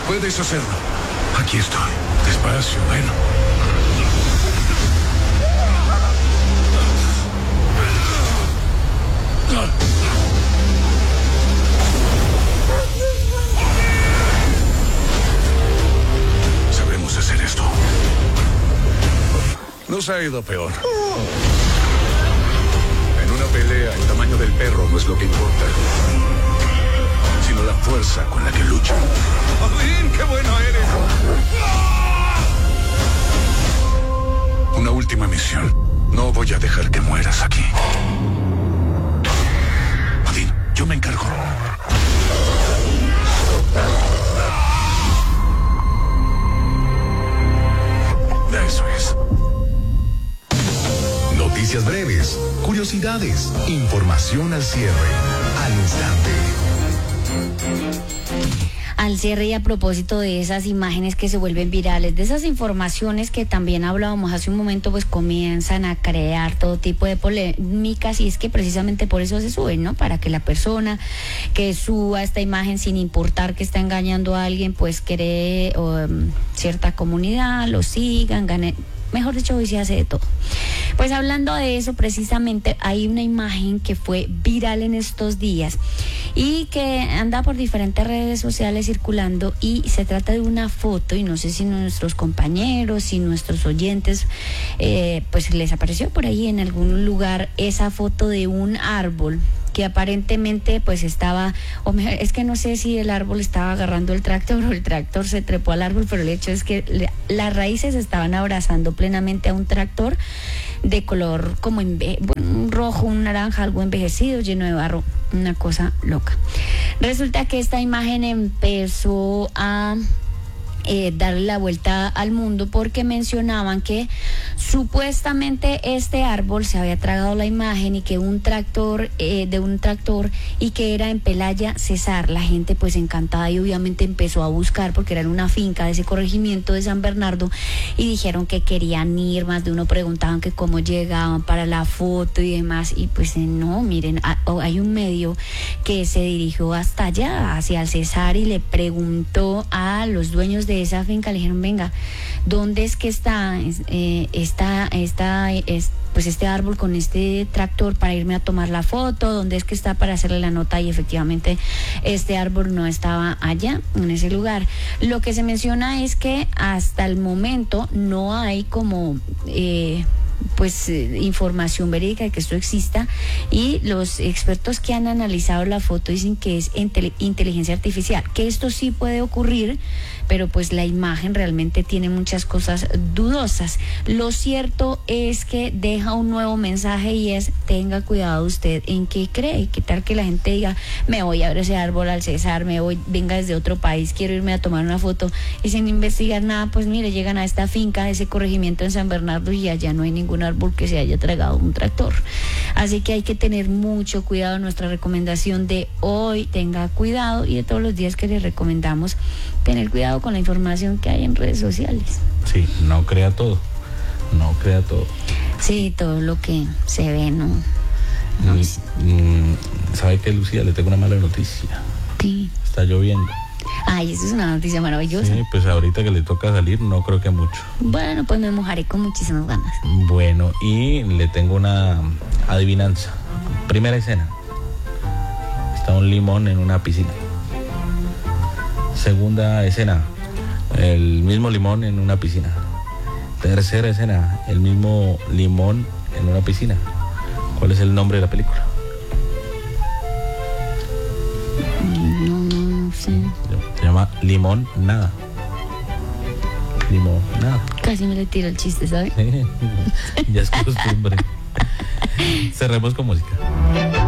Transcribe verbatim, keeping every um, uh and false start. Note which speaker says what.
Speaker 1: Puedes hacerlo. Aquí estoy. Despacio, bueno. Sabemos hacer esto. Nos ha ido peor. En una pelea, el tamaño del perro no es lo que importa, sino la fuerza con la que luchan. ¡Odín, qué bueno eres! Una última misión. No voy a dejar que mueras aquí. Odín, yo me encargo. Eso es.
Speaker 2: Noticias breves, curiosidades, información al cierre, al instante.
Speaker 3: Al cierre y a propósito de esas imágenes que se vuelven virales, de esas informaciones que también hablábamos hace un momento, pues comienzan a crear todo tipo de polémicas, y es que precisamente por eso se suben, ¿no? Para que la persona que suba esta imagen, sin importar que está engañando a alguien, pues cree um, cierta comunidad, lo sigan, gane. Mejor dicho, hoy se hace de todo. Pues hablando de eso, precisamente hay una imagen que fue viral en estos días y que anda por diferentes redes sociales circulando, y se trata de una foto, y no sé si nuestros compañeros, si nuestros oyentes, eh, pues les apareció por ahí en algún lugar esa foto de un árbol que aparentemente pues estaba, o mejor, es que no sé si el árbol estaba agarrando el tractor o el tractor se trepó al árbol, pero el hecho es que le, las raíces estaban abrazando plenamente a un tractor de color como enve- un rojo, un naranja, algo envejecido, lleno de barro, una cosa loca. Resulta que esta imagen empezó a Eh, darle la vuelta al mundo porque mencionaban que supuestamente este árbol se había tragado la imagen, y que un tractor eh, de un tractor y que era en Pelaya, Cesar. La gente pues encantada, y obviamente empezó a buscar porque era en una finca de ese corregimiento de San Bernardo, y dijeron que querían ir, más de uno preguntaban que cómo llegaban para la foto y demás, y pues eh, no, miren, a, oh, hay un medio que se dirigió hasta allá, hacia el Cesar, y le preguntó a los dueños de esa finca, le dijeron, venga, ¿dónde es que está eh, está, está es, pues este árbol con este tractor para irme a tomar la foto? ¿Dónde es que está para hacerle la nota? Y efectivamente este árbol no estaba allá, en ese lugar. Lo que se menciona es que hasta el momento no hay como eh, pues eh, información verídica de que esto exista, y los expertos que han analizado la foto dicen que es inte- inteligencia artificial, que esto sí puede ocurrir, pero pues la imagen realmente tiene muchas cosas dudosas. Lo cierto es que deja un nuevo mensaje, y es: tenga cuidado usted en qué cree. ¿Qué tal que la gente diga, me voy a ver ese árbol al Cesar, me voy, venga desde otro país, quiero irme a tomar una foto, y sin investigar nada, pues mire, llegan a esta finca, a ese corregimiento en San Bernardo, y allá no hay ningún árbol que se haya tragado un tractor? Así que hay que tener mucho cuidado. Nuestra recomendación de hoy: tenga cuidado, y de todos los días que les recomendamos tener cuidado con la información que hay en redes sociales.
Speaker 4: Sí, no crea todo, no crea todo.
Speaker 3: Sí, todo lo que se ve, ¿no? no
Speaker 4: mm, mm, ¿Sabe qué, Lucía? Le tengo una mala noticia.
Speaker 3: Sí.
Speaker 4: Está lloviendo.
Speaker 3: Ay, eso es una noticia maravillosa.
Speaker 4: Sí, pues ahorita que le toca salir, no creo que mucho.
Speaker 3: Bueno, pues me mojaré con muchísimas ganas.
Speaker 4: Bueno, y le tengo una adivinanza. Primera escena: está un limón en una piscina. Segunda escena: el mismo limón en una piscina. Tercera escena: el mismo limón en una piscina. ¿Cuál es el nombre de la película?
Speaker 3: No, no sé.
Speaker 4: Se llama Limón Nada. Limón Nada.
Speaker 3: Casi me le tiro el chiste, ¿sabes?
Speaker 4: Ya es costumbre. Cerremos con música.